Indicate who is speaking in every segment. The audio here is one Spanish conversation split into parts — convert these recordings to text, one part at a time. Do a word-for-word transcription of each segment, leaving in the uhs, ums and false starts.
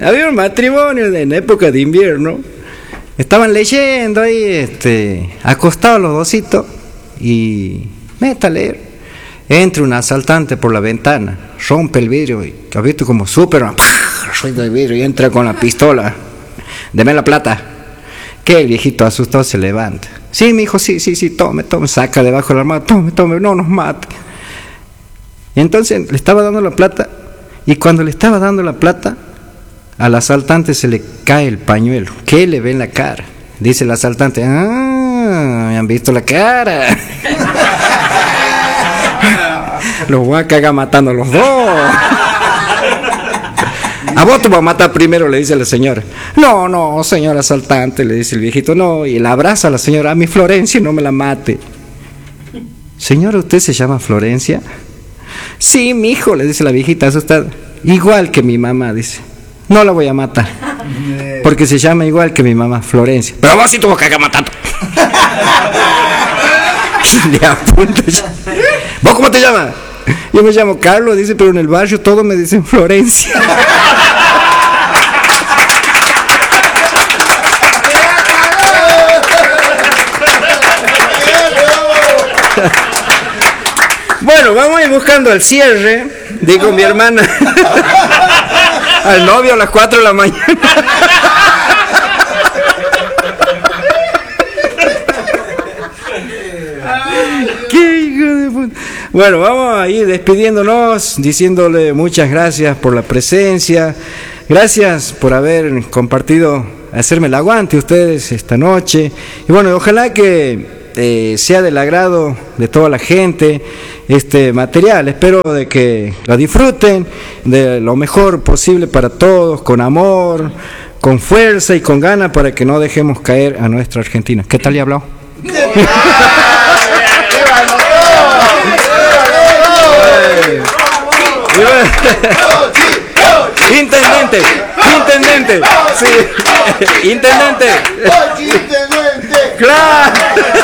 Speaker 1: Había un matrimonio en época de invierno. Estaban leyendo ahí, este, acostados los dositos, y meta a leer. Entra un asaltante por la ventana, rompe el vidrio, y ha visto como Superman, rompe el vidrio y entra con la pistola. Deme la plata. Que el viejito asustado se levanta. Sí, mi hijo, sí, sí, sí, tome, tome, saca debajo de la armada, tome, tome, no nos mate. Y entonces le estaba dando la plata, y cuando le estaba dando la plata, al asaltante se le cae el pañuelo. ¿Qué le ve en la cara? Dice el asaltante, ah, me han visto la cara. Los voy a cagar matando a los dos. A vos te voy a matar primero, le dice la señora. No, no, señor asaltante, le dice el viejito. No, y la abraza a la señora. A mi Florencia, no me la mate. Señora, ¿usted se llama Florencia? Sí, mi hijo, le dice la viejita asustada. Igual que mi mamá, dice. No la voy a matar, porque se llama igual que mi mamá, Florencia. Pero vos sí tuvo que cagar matando. Y le apunta. ¿Vos cómo te llamas? Yo me llamo Carlos, dice, pero en el barrio todos me dicen Florencia. Bueno, vamos a ir buscando el cierre, digo mi hermana. Al novio a las cuatro de la mañana. ¡Qué hijo de puta! Bueno, vamos a ir despidiéndonos, diciéndole muchas gracias por la presencia. Gracias por haber compartido, hacerme el aguante ustedes esta noche. Y bueno, ojalá que eh, sea del agrado de toda la gente este material. Espero de que lo disfruten de lo mejor posible para todos, con amor, con fuerza y con ganas, para que no dejemos caer a nuestra Argentina. ¿Qué tal le he hablado? Intendente, intendente, sí, intendente, claro.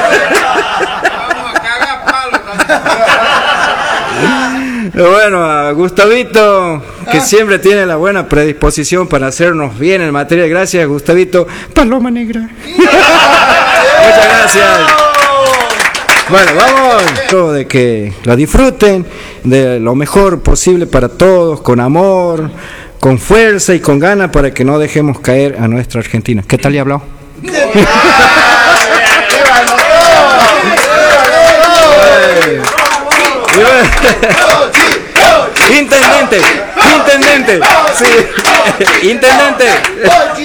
Speaker 1: Bueno, a Gustavito, que siempre tiene la buena predisposición para hacernos bien en materia. Gracias, Gustavito. Paloma negra. Muchas gracias. Bueno, vamos, de que lo disfruten de lo mejor posible para todos, con amor, con fuerza y con ganas, para que no dejemos caer a nuestra Argentina. ¿Qué tal le he hablado? Intendente, intendente, sí, intendente.